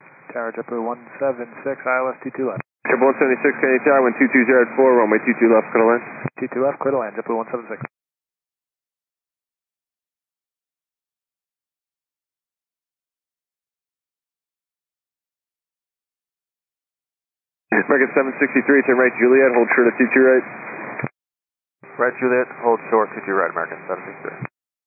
Tower JetBlue 176, ILS 22 left. JetBlue 176, Canadian Tower, 122 at 4, runway 22 left, clear to land. 22 left, clear to land, JetBlue 176. American 763, turn right Juliet, hold short at 22 right. Right Juliet, hold short 22 right, American 763.